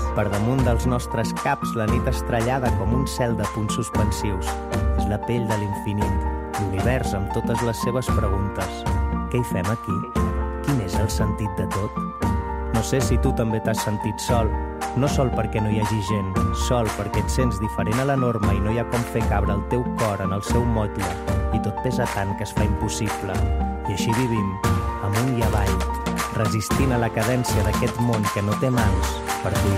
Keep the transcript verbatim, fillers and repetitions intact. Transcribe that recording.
Per damunt dels nostres caps, la nit estrellada com un cel de punts suspensius. És la pell de l'infinit, l'univers amb totes les seves preguntes. Què hi fem aquí? Quin és el sentit de tot? No sé si tu també t'has sentit sol. No sol perquè no hi hagi gent, sol perquè et sents diferent a la norma i no hi ha com fer cabre el teu cor en el seu motlle. I tot pesa tant que es fa impossible. I així vivim, amunt i avall, resistint a la cadència d'aquest món que no té mans per cuidar.